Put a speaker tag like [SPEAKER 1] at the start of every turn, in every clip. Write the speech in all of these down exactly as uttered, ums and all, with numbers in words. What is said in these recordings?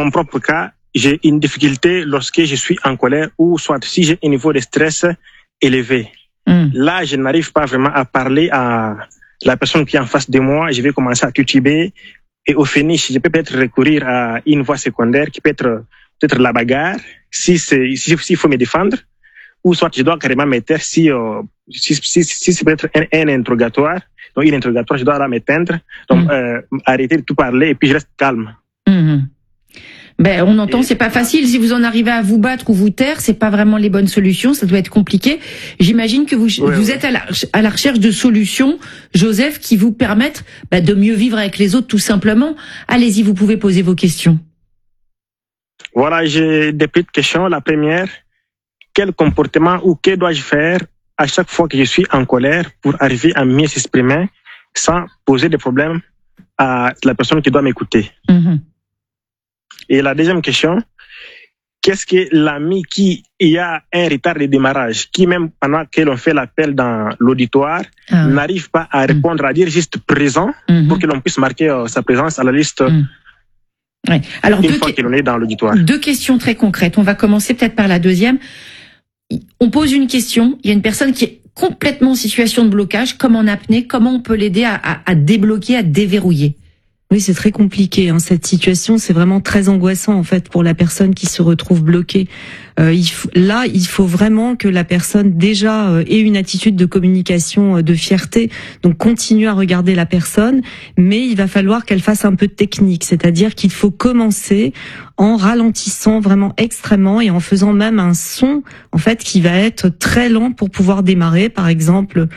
[SPEAKER 1] mon propre cas, j'ai une difficulté lorsque je suis en colère ou soit si j'ai un niveau de stress élevé. Mm. Là, je n'arrive pas vraiment à parler à la personne qui est en face de moi. Je vais commencer à tituber et au finish, je peux peut-être recourir à une voie secondaire qui peut être peut-être la bagarre, si c'est si s'il faut me défendre, ou soit je dois carrément me taire si euh, si, si, si c'est peut-être un, un interrogatoire. Donc, une interrogatoire, je dois là m'éteindre, donc mm. euh, arrêter de tout parler et puis je reste calme.
[SPEAKER 2] Mm-hmm. Ben, on entend, c'est pas facile. Si vous en arrivez à vous battre ou vous taire, c'est pas vraiment les bonnes solutions. Ça doit être compliqué. J'imagine que vous, ouais, vous ouais. êtes à la, à la recherche de solutions, Joseph, qui vous permettent ben, de mieux vivre avec les autres, tout simplement. Allez-y, vous pouvez poser vos questions.
[SPEAKER 1] Voilà, j'ai des petites questions. La première, quel comportement ou que dois-je faire à chaque fois que je suis en colère pour arriver à mieux s'exprimer sans poser des problèmes à la personne qui doit m'écouter? Mm-hmm. Et la deuxième question, qu'est-ce que l'ami qui y a un retard de démarrage, qui même pendant que l'on fait l'appel dans l'auditoire, ah. n'arrive pas à répondre, à dire juste présent, mm-hmm. pour que l'on puisse marquer euh, sa présence à la liste mm.
[SPEAKER 2] ouais. Alors,
[SPEAKER 1] une
[SPEAKER 2] deux
[SPEAKER 1] fois que l'on est dans l'auditoire.
[SPEAKER 2] Deux questions très concrètes. On va commencer peut-être par la deuxième. On pose une question, il y a une personne qui est complètement en situation de blocage, comme en apnée, comment on peut l'aider à, à, à débloquer, à déverrouiller?
[SPEAKER 3] Oui, c'est très compliqué, hein, cette situation. C'est vraiment très angoissant, en fait, pour la personne qui se retrouve bloquée. Euh, il faut, là, il faut vraiment que la personne, déjà, euh, ait une attitude de communication, euh, de fierté. Donc, continue à regarder la personne, mais il va falloir qu'elle fasse un peu de technique. C'est-à-dire qu'il faut commencer en ralentissant vraiment extrêmement et en faisant même un son, en fait, qui va être très lent pour pouvoir démarrer. Par exemple,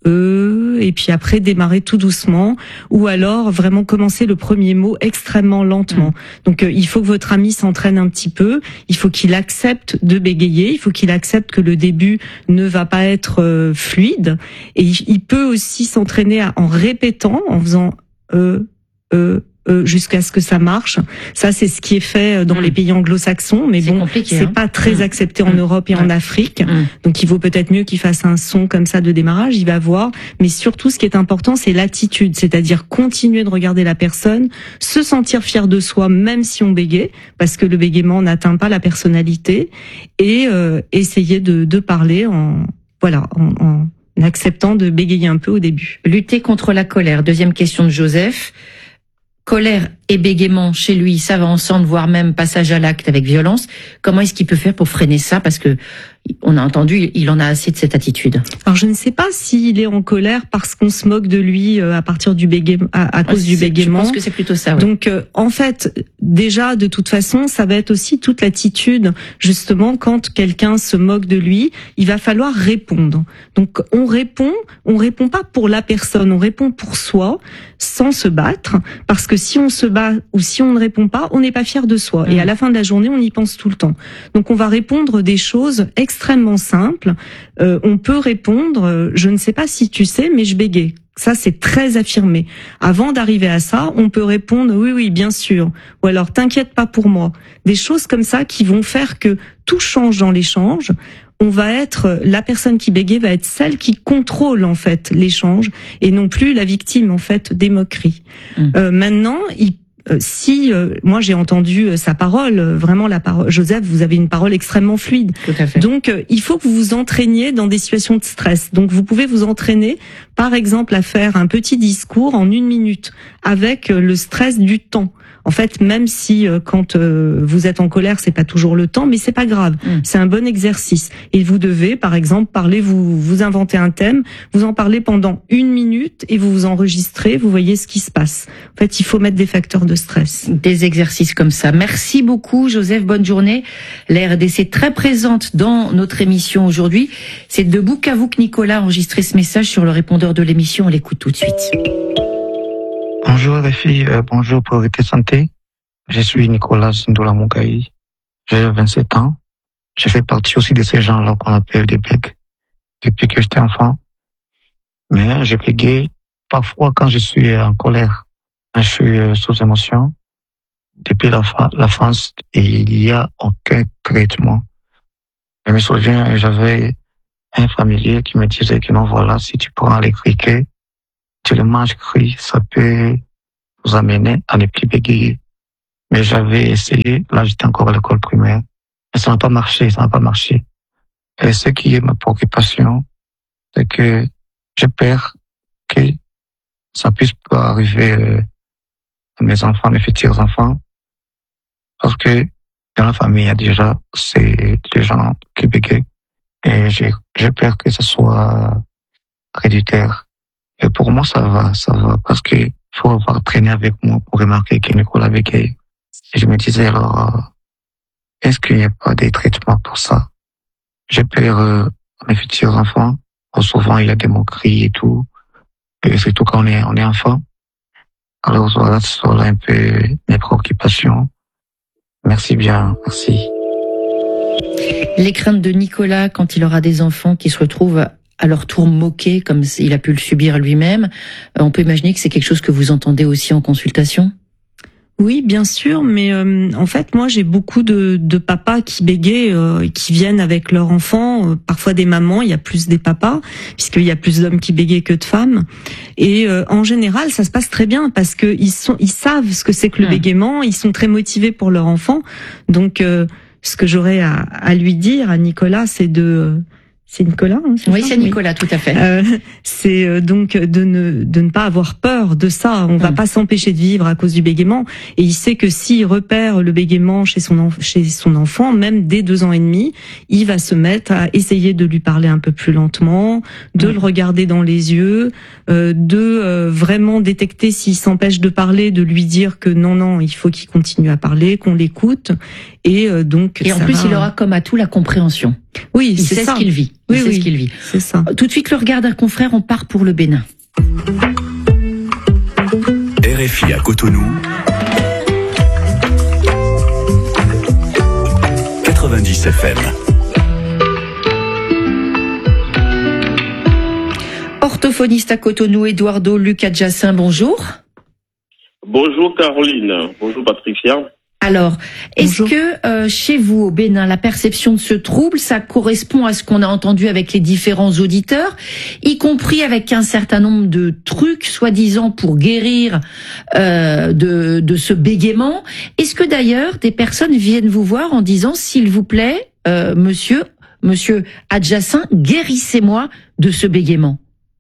[SPEAKER 3] Euh, et puis après démarrer tout doucement, ou alors vraiment commencer le premier mot extrêmement lentement. Mmh. Donc euh, il faut que votre ami s'entraîne un petit peu, il faut qu'il accepte de bégayer, il faut qu'il accepte que le début ne va pas être euh, fluide, et il, il peut aussi s'entraîner à, en répétant, en faisant euh, euh, Euh, jusqu'à ce que ça marche. Ça, c'est ce qui est fait dans mmh. les pays anglo-saxons, mais
[SPEAKER 2] c'est
[SPEAKER 3] bon, c'est
[SPEAKER 2] hein.
[SPEAKER 3] pas très mmh. accepté en mmh. Europe et mmh. en Afrique. Mmh. Donc, il vaut peut-être mieux qu'il fasse un son comme ça de démarrage, il va voir. Mais surtout, ce qui est important, c'est l'attitude, c'est-à-dire continuer de regarder la personne, se sentir fier de soi, même si on bégaye, parce que le bégaiement n'atteint pas la personnalité, et euh, essayer de, de parler en, voilà, en, en acceptant de bégayer un peu au début.
[SPEAKER 2] Lutter contre la colère. Deuxième question de Joseph. Colère et bégaiement chez lui, ça va ensemble, voire même passage à l'acte avec violence. Comment est-ce qu'il peut faire pour freiner ça? Parce que on a entendu, il en a assez de cette attitude.
[SPEAKER 3] Alors je ne sais pas s'il est en colère parce qu'on se moque de lui à partir du bégaiement, à, à cause du bégaiement.
[SPEAKER 2] Je pense que c'est plutôt ça. Oui.
[SPEAKER 3] Donc euh, en fait, déjà de toute façon, ça va être aussi toute l'attitude. Justement, quand quelqu'un se moque de lui, il va falloir répondre. Donc on répond, on répond pas pour la personne, on répond pour soi, sans se battre, parce que si on se bat ou si on ne répond pas, on n'est pas fier de soi. Mmh. Et à la fin de la journée, on y pense tout le temps. Donc on va répondre des choses extrêmement simples. Euh, on peut répondre, euh, je ne sais pas si tu sais, mais je bégaye. Ça, c'est très affirmé. Avant d'arriver à ça, on peut répondre oui, oui, bien sûr. Ou alors, t'inquiète pas pour moi. Des choses comme ça qui vont faire que tout change dans l'échange. On va être, la personne qui bégaye va être celle qui contrôle, en fait, l'échange et non plus la victime, en fait, des moqueries. Mmh. Euh, maintenant, il Euh, si euh, moi j'ai entendu euh, sa parole, euh, vraiment la parole, Joseph, vous avez une parole extrêmement fluide.
[SPEAKER 2] Tout à fait.
[SPEAKER 3] Donc euh, il faut que vous vous entraîniez dans des situations de stress. Donc vous pouvez vous entraîner, par exemple, à faire un petit discours en une minute avec euh, le stress du temps. En fait, même si euh, quand euh, vous êtes en colère, c'est pas toujours le temps, mais c'est pas grave. Mmh. C'est un bon exercice. Et vous devez, par exemple, parler, vous vous inventez un thème, vous en parlez pendant une minute et vous vous enregistrez. Vous voyez ce qui se passe. En fait, il faut mettre des facteurs de stress.
[SPEAKER 2] Des exercices comme ça. Merci beaucoup, Joseph. Bonne journée. La R D C très présente dans notre émission aujourd'hui. C'est de Bukavu que Nicolas a enregistré ce message sur le répondeur de l'émission. On l'écoute tout de suite.
[SPEAKER 4] Bonjour les filles, euh, bonjour Priorité Santé. Je suis Nicolas Sindola Mougaï. J'ai vingt-sept ans. Je fais partie aussi de ces gens-là qu'on appelle des becs depuis que j'étais enfant. Mais je bégaye parfois quand je suis en colère. Je suis euh, sous émotion. Depuis la, fa- la France, il n'y a aucun traitement. Je me souviens, j'avais un familier qui me disait que non, voilà, si tu prends les criquets, tu le manges cru, ça peut vous amener à ne plus bégayer. Mais j'avais essayé, là j'étais encore à l'école primaire, mais ça n'a pas marché, ça n'a pas marché. Et ce qui est ma préoccupation, c'est que j'ai peur que ça puisse pas arriver à mes enfants, mes futurs enfants, parce que dans la famille, il y a déjà c'est des gens qui bégayent, et j'ai, j'ai peur que ce soit réducteur. Et pour moi, ça va, ça va, parce que faut avoir traîné avec moi pour remarquer que Nicolas bégaye. Et je me disais alors, est-ce qu'il n'y a pas des traitements pour ça? J'ai peur euh, à mes futurs enfants. Souvent, il y a des moqueries et tout. Et surtout quand on est, on est enfant. Alors voilà, voilà un peu mes préoccupations. Merci bien, merci.
[SPEAKER 2] Les craintes de Nicolas quand il aura des enfants qui se retrouvent à leur tour moqués, comme il a pu le subir lui-même, on peut imaginer que c'est quelque chose que vous entendez aussi en consultation?
[SPEAKER 3] Oui, bien sûr, mais euh, en fait, moi, j'ai beaucoup de, de papas qui bégayent, euh, qui viennent avec leurs enfants, euh, parfois des mamans, il y a plus des papas, puisqu'il y a plus d'hommes qui bégayent que de femmes. Et euh, en général, ça se passe très bien, parce que ils sont, ils savent ce que c'est que le mmh. bégaiement, ils sont très motivés pour leur enfant. Donc, euh, ce que j'aurais à, à lui dire, à Nicolas, c'est de... C'est Nicolas, hein, c'est
[SPEAKER 2] oui,
[SPEAKER 3] ça
[SPEAKER 2] c'est Nicolas, oui. Tout à fait.
[SPEAKER 3] Euh, c'est euh, donc de ne de ne pas avoir peur de ça. On mmh. va pas s'empêcher de vivre à cause du bégaiement. Et il sait que s'il repère le bégaiement chez son enf- chez son enfant, même dès deux ans et demi, il va se mettre à essayer de lui parler un peu plus lentement, de mmh. le regarder dans les yeux, euh, de euh, vraiment détecter s'il s'empêche de parler, de lui dire que non non, il faut qu'il continue à parler, qu'on l'écoute. Et euh, donc.
[SPEAKER 2] Et en
[SPEAKER 3] ça
[SPEAKER 2] plus,
[SPEAKER 3] va...
[SPEAKER 2] il aura comme atout la compréhension.
[SPEAKER 3] Oui,
[SPEAKER 2] il
[SPEAKER 3] c'est
[SPEAKER 2] sait
[SPEAKER 3] ça.
[SPEAKER 2] ce qu'il vit. Il
[SPEAKER 3] oui,
[SPEAKER 2] sait
[SPEAKER 3] oui,
[SPEAKER 2] ce qu'il vit.
[SPEAKER 3] C'est ça.
[SPEAKER 2] Tout de suite, le regard d'un confrère, on part pour le Bénin.
[SPEAKER 5] R F I à Cotonou. quatre-vingt-dix F M.
[SPEAKER 2] Orthophoniste à Cotonou, Eduardo Lucas-Jacin, bonjour.
[SPEAKER 6] Bonjour Caroline. Bonjour Patricia.
[SPEAKER 2] Alors, est-ce
[SPEAKER 3] Bonjour.
[SPEAKER 2] que euh, chez vous, au Bénin, la perception de ce trouble, ça correspond à ce qu'on a entendu avec les différents auditeurs, y compris avec un certain nombre de trucs, soi-disant, pour guérir euh, de, de ce bégaiement? Est-ce que d'ailleurs, des personnes viennent vous voir en disant, s'il vous plaît, euh, monsieur, monsieur Adjacin, guérissez-moi de ce bégaiement?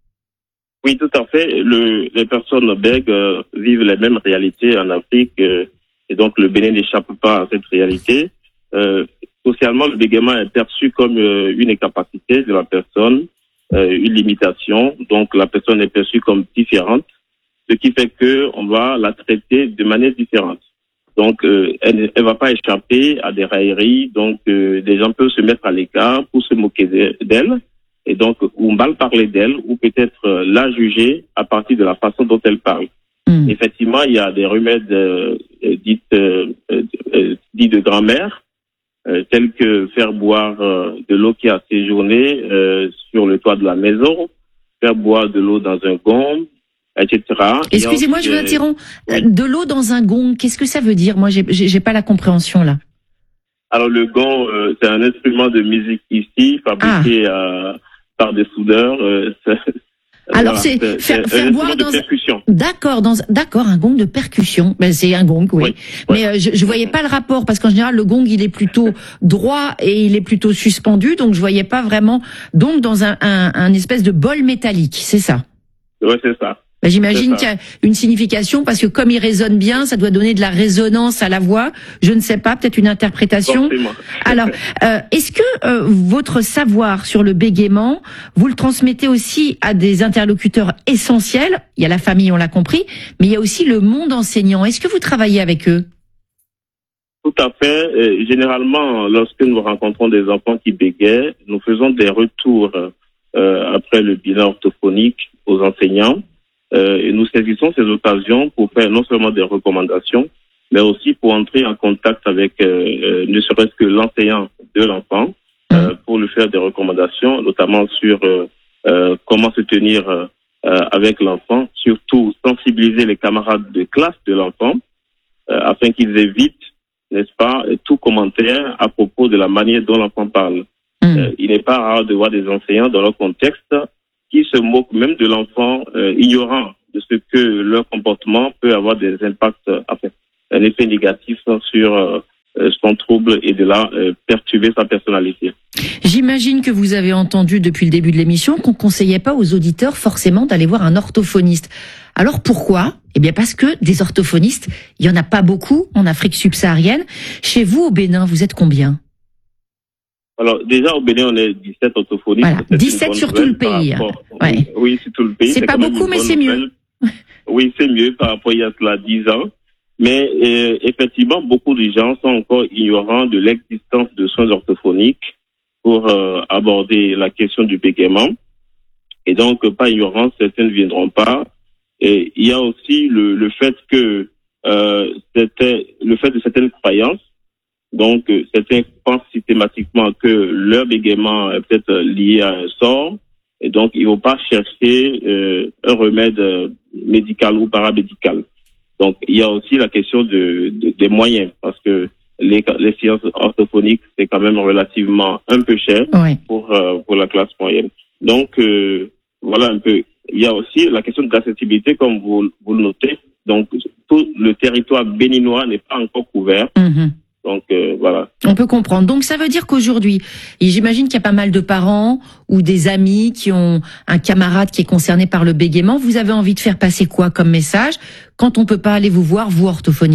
[SPEAKER 6] Oui, tout à fait. Le, les personnes bègues euh, vivent les mêmes réalités en Afrique. Euh, Et donc, le Bénin n'échappe pas à cette réalité. Euh, socialement, le bégaiement est perçu comme euh, une incapacité de la personne, euh, une limitation. Donc, la personne est perçue comme différente, ce qui fait que on va la traiter de manière différente. Donc, euh, elle ne va pas échapper à des railleries. Donc, euh, des gens peuvent se mettre à l'écart pour se moquer d'elle, et donc ou mal parler d'elle, ou peut-être euh, la juger à partir de la façon dont elle parle. Mmh. Effectivement, il y a des remèdes euh, dites, euh, euh, dits de grand-mère, euh, tels que faire boire euh, de l'eau qui a séjourné euh, sur le toit de la maison, faire boire de l'eau dans un gong, et cetera.
[SPEAKER 2] Excusez-moi, je vous interromps. Oui. De l'eau dans un gong, qu'est-ce que ça veut dire? Moi, j'ai, j'ai pas la compréhension là.
[SPEAKER 6] Alors le gong, euh, c'est un instrument de musique ici, fabriqué ah. euh, par des soudeurs. Euh,
[SPEAKER 2] Alors voilà, c'est, c'est faire, faire boire dans un... D'accord, dans d'accord un gong de percussion. Ben c'est un gong, oui. oui Mais ouais. euh, je, je voyais pas le rapport parce qu'en général le gong il est plutôt droit et il est plutôt suspendu, donc je voyais pas vraiment. Donc dans un, un, un espèce de bol métallique, c'est ça.
[SPEAKER 6] Oui, c'est ça.
[SPEAKER 2] Ben, j'imagine qu'il y a une signification parce que comme il résonne bien, ça doit donner de la résonance à la voix. Je ne sais pas, peut-être une interprétation.
[SPEAKER 6] Forcément.
[SPEAKER 2] Alors, euh, est-ce que euh, votre savoir sur le bégaiement, vous le transmettez aussi à des interlocuteurs essentiels? Il y a la famille, on l'a compris, mais il y a aussi le monde enseignant. Est-ce que vous travaillez avec eux?
[SPEAKER 6] Tout à fait. Et généralement, lorsque nous rencontrons des enfants qui bégayent, nous faisons des retours euh, après le bilan orthophonique aux enseignants. Euh, et nous saisissons ces occasions pour faire non seulement des recommandations, mais aussi pour entrer en contact avec euh, euh, ne serait-ce que l'enseignant de l'enfant, euh, pour lui faire des recommandations, notamment sur euh, euh, comment se tenir euh, avec l'enfant, surtout sensibiliser les camarades de classe de l'enfant, euh, afin qu'ils évitent, n'est-ce pas, tout commentaire à propos de la manière dont l'enfant parle. Mmh. Euh, il n'est pas rare de voir des enseignants dans leur contexte qui se moquent même de l'enfant, euh, ignorant de ce que leur comportement peut avoir des impacts après. un effet négatif sur euh, son trouble et de là euh, perturber sa personnalité.
[SPEAKER 2] J'imagine que vous avez entendu depuis le début de l'émission qu'on conseillait pas aux auditeurs forcément d'aller voir un orthophoniste. Alors pourquoi ? Eh bien parce que des orthophonistes, il y en a pas beaucoup en Afrique subsaharienne. Chez vous au Bénin, vous êtes combien ?
[SPEAKER 6] Alors déjà au Bénin, on est dix-sept orthophonistes.
[SPEAKER 2] Voilà, dix-sept sur tout le pays.
[SPEAKER 6] Rapport,
[SPEAKER 2] ouais.
[SPEAKER 6] oui, oui, sur tout le pays.
[SPEAKER 2] C'est, c'est pas beaucoup, mais c'est mieux.
[SPEAKER 6] Oui, c'est mieux par rapport à il y a cela dix ans. Mais euh, effectivement, beaucoup de gens sont encore ignorants de l'existence de soins orthophoniques pour euh, aborder la question du bégaiement. Et donc, pas ignorants, certains ne viendront pas. Et il y a aussi le, le fait que euh, c'était le fait de certaines croyances. Donc, euh, certains pensent systématiquement que leur bégaiement est peut-être lié à un sort. Et donc, ils ne vont pas chercher euh, un remède euh, médical ou paramédical. Donc, il y a aussi la question de, de des moyens, parce que les, les sciences orthophoniques, c'est quand même relativement un peu cher
[SPEAKER 2] oui.
[SPEAKER 6] pour euh, pour la classe moyenne. Donc, euh, voilà un peu. Il y a aussi la question de l'accessibilité, comme vous, vous le notez. Donc, tout le territoire béninois n'est pas encore couvert.
[SPEAKER 2] Mmh.
[SPEAKER 6] Donc, euh, voilà.
[SPEAKER 2] On peut comprendre. Donc, ça veut dire qu'aujourd'hui, et j'imagine qu'il y a pas mal de parents ou des amis qui ont un camarade qui est concerné par le bégaiement. Vous avez envie de faire passer quoi comme message quand on peut pas aller vous voir, vous, orthophoniste ?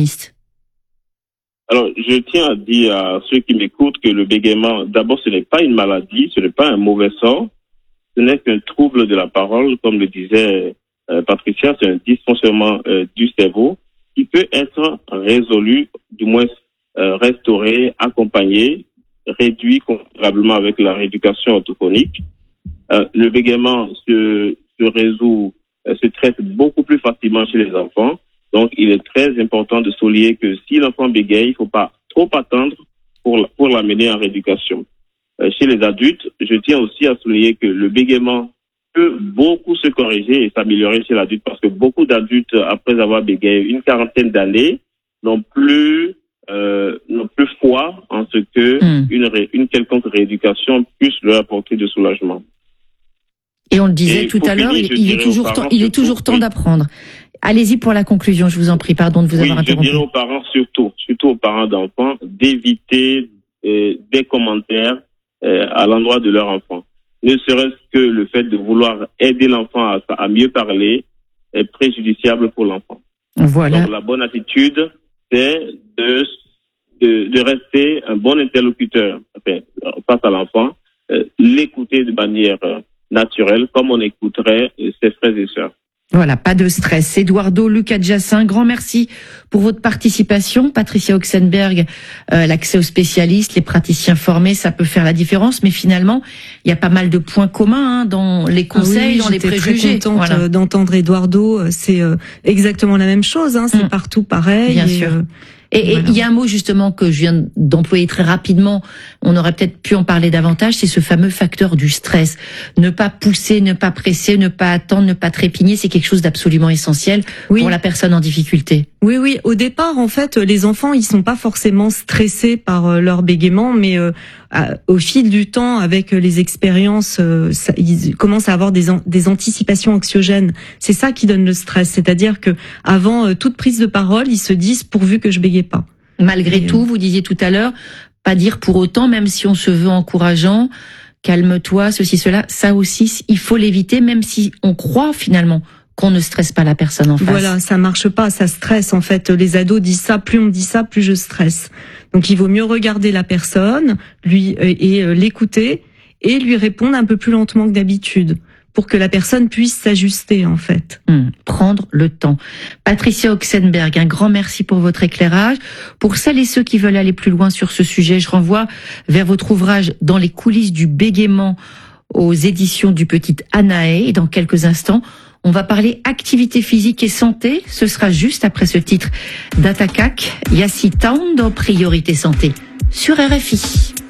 [SPEAKER 6] Alors, je tiens à dire à ceux qui m'écoutent que le bégaiement, d'abord, ce n'est pas une maladie, ce n'est pas un mauvais sort. Ce n'est qu'un trouble de la parole, comme le disait euh, Patricia, c'est un dysfonctionnement euh, du cerveau qui peut être résolu, du moins euh, restauré, accompagné, réduit considérablement avec la rééducation orthophonique. Euh, le bégaiement se, se résout, euh, se traite beaucoup plus facilement chez les enfants. Donc, il est très important de souligner que si l'enfant bégaye, il ne faut pas trop attendre pour, pour l'amener en rééducation. Euh, chez les adultes, je tiens aussi à souligner que le bégaiement peut beaucoup se corriger et s'améliorer chez l'adulte parce que beaucoup d'adultes, après avoir bégayé une quarantaine d'années, n'ont plus, euh, n'ont plus foi en ce que mmh. une, ré, une quelconque rééducation puisse leur apporter de soulagement.
[SPEAKER 2] Et on le disait et tout à l'heure, il, il est toujours temps, il est toujours temps oui. d'apprendre. Allez-y pour la conclusion, je vous en prie, pardon de vous
[SPEAKER 6] oui,
[SPEAKER 2] avoir interrompu.
[SPEAKER 6] Je dirais aux parents surtout, surtout aux parents d'enfants, d'éviter euh, des commentaires euh, à l'endroit de leur enfant. Ne serait-ce que le fait de vouloir aider l'enfant à, à mieux parler est préjudiciable pour l'enfant.
[SPEAKER 2] Voilà.
[SPEAKER 6] Donc la bonne attitude, c'est de, de, de rester un bon interlocuteur enfin, face à l'enfant, euh, l'écouter de manière euh, naturelle, comme on écouterait ses frères et sœurs.
[SPEAKER 2] Voilà, pas de stress. Eduardo Lucas-Jacin, grand merci pour votre participation. Patricia Oxenberg, euh, l'accès aux spécialistes, les praticiens formés, ça peut faire la différence, mais finalement, il y a pas mal de points communs hein, dans les conseils,
[SPEAKER 3] ah oui,
[SPEAKER 2] dans les préjugés.
[SPEAKER 3] J'étais très contente voilà. d'entendre Eduardo, c'est euh, exactement la même chose, hein, c'est mmh. partout pareil.
[SPEAKER 2] Bien
[SPEAKER 3] et,
[SPEAKER 2] sûr.
[SPEAKER 3] Euh,
[SPEAKER 2] Et il voilà. y a un mot justement que je viens d'employer très rapidement, on aurait peut-être pu en parler davantage, c'est ce fameux facteur du stress. Ne pas pousser, ne pas presser, ne pas attendre, ne pas trépigner, c'est quelque chose d'absolument essentiel oui. pour la personne en difficulté.
[SPEAKER 3] Oui, oui. Au départ, en fait, les enfants, ils sont pas forcément stressés par leur bégaiement, mais euh, au fil du temps, avec les expériences, euh, ça, ils commencent à avoir des, an- des anticipations anxiogènes. C'est ça qui donne le stress. C'est-à-dire que avant euh, toute prise de parole, ils se disent pourvu que je bégaye pas.
[SPEAKER 2] Malgré
[SPEAKER 3] Et
[SPEAKER 2] tout, vous disiez tout à l'heure, pas dire pour autant, même si on se veut encourageant, calme-toi, ceci, cela, ça aussi, il faut l'éviter, même si on croit finalement qu'on ne stresse pas la personne en face.
[SPEAKER 3] Voilà, ça marche pas, ça stresse en fait. Les ados disent ça, plus on dit ça, plus je stresse. Donc il vaut mieux regarder la personne, lui et, et l'écouter et lui répondre un peu plus lentement que d'habitude pour que la personne puisse s'ajuster en fait.
[SPEAKER 2] Mmh, prendre le temps. Patricia Oxenberg, un grand merci pour votre éclairage. Pour celles et ceux qui veulent aller plus loin sur ce sujet, je renvoie vers votre ouvrage Dans les coulisses du bégaiement aux éditions du Petit Anaé. Et dans quelques instants, on va parler activité physique et santé. Ce sera juste après ce titre d'Atakak, Yassi Tando, Priorité Santé, sur R F I.